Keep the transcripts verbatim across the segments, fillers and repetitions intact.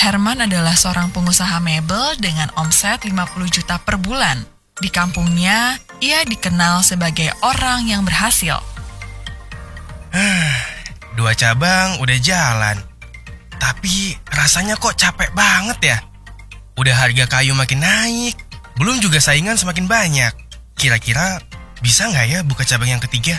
Herman adalah seorang pengusaha mebel dengan omset lima puluh juta per bulan. Di kampungnya, ia dikenal sebagai orang yang berhasil. Dua cabang udah jalan, tapi rasanya kok capek banget ya. Udah harga kayu makin naik, belum juga saingan semakin banyak. Kira-kira bisa nggak ya buka cabang yang ketiga?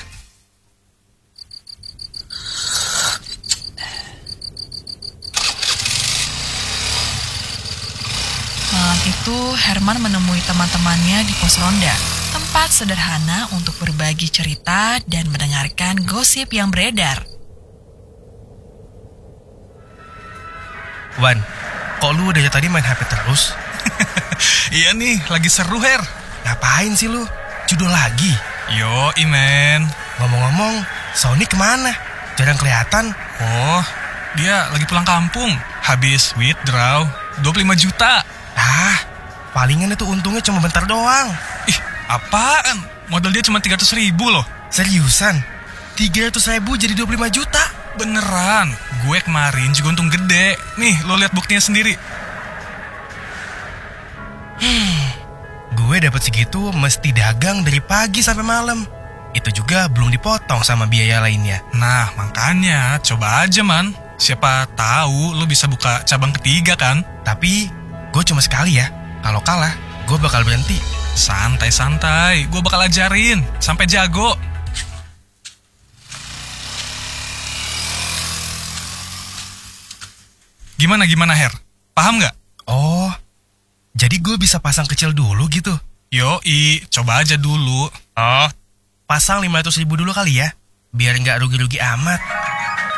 Malam itu, Herman menemui teman-temannya di pos ronda, tempat sederhana untuk berbagi cerita dan mendengarkan gosip yang beredar. Wan, kok lu udah tadi main H P terus? Iya nih, lagi seru, Her. Ngapain sih lu? Judul lagi? Yo, imen. Ngomong-ngomong, Sony kemana? Jarang kelihatan. Oh, dia lagi pulang kampung. Habis withdraw dua puluh lima juta. Ah, palingan itu untungnya cuma bentar doang. Ih, apaan? Modal dia cuma tiga ratus ribu loh. Seriusan? tiga ratus ribu jadi dua puluh lima juta? Beneran, gue kemarin juga untung gede. Nih, lo lihat buktinya sendiri. Hmm, gue dapat segitu mesti dagang dari pagi sampai malam. Itu juga belum dipotong sama biaya lainnya. Nah, makanya coba aja, man. Siapa tahu lo bisa buka cabang ketiga kan? Tapi gue cuma sekali ya. Kalau kalah, gue bakal berhenti. Santai-santai, gue bakal ajarin sampai jago. Gimana-gimana, Her? Paham nggak? Oh, jadi gue bisa pasang kecil dulu gitu? Yoi, coba aja dulu. Oh, pasang lima ratus ribu dulu kali ya, biar nggak rugi-rugi amat.